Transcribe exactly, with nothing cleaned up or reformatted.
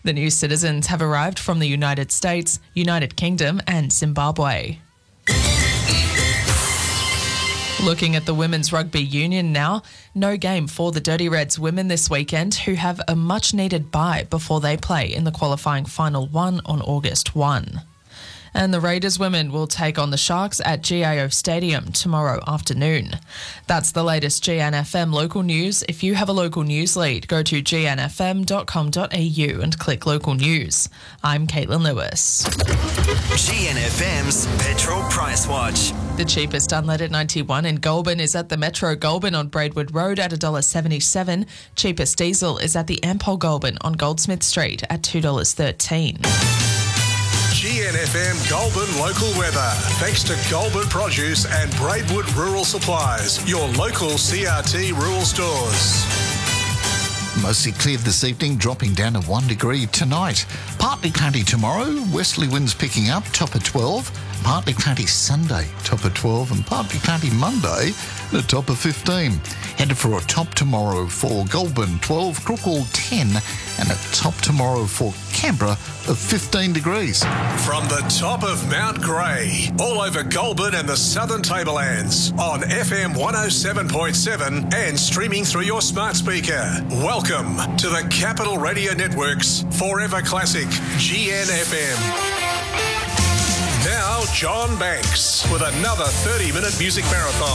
The new citizens have arrived from the United States, United Kingdom and Zimbabwe. Looking at the Women's Rugby Union now, no game for the Dirty Reds women this weekend, who have a much-needed bye before they play in the qualifying final one on August first. And the Raiders women will take on the Sharks at G A O Stadium tomorrow afternoon. That's the latest G N F M local news. If you have a local news lead, go to g n f m dot com dot a u and click local news. I'm Caitlin Lewis. G N F M's Petrol Price Watch. The cheapest unleaded ninety-one in Goulburn is at the Metro Goulburn on Braidwood Road at one dollar seventy-seven. Cheapest diesel is at the Ampol Goulburn on Goldsmith Street at two dollars thirteen. G N F M Goulburn local weather. Thanks to Goulburn Produce and Braidwood Rural Supplies, your local C R T rural stores. Mostly clear this evening, dropping down to one degree tonight. Partly cloudy tomorrow, westerly winds picking up, top of twelve. Partly cloudy Sunday, top of twelve, and partly cloudy Monday, the top of fifteen. Headed for a top tomorrow for Goulburn, twelve, Crookall, ten, and a top tomorrow for Canberra of fifteen degrees. From the top of Mount Grey, all over Goulburn and the Southern Tablelands, on F M one oh seven point seven and streaming through your smart speaker. Welcome to the Capital Radio Network's Forever Classic G N F M. Now, John Banks with another thirty-minute music marathon.